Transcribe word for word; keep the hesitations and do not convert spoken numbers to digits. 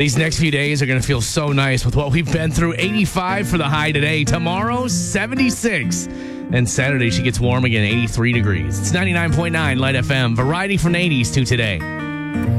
These next few days are going to feel so nice with what we've been through. eighty-five for the high today. Tomorrow, seventy-six. And Saturday, she gets warm again, eighty-three degrees. It's ninety-nine point nine Light F M. Variety from the eighties to today.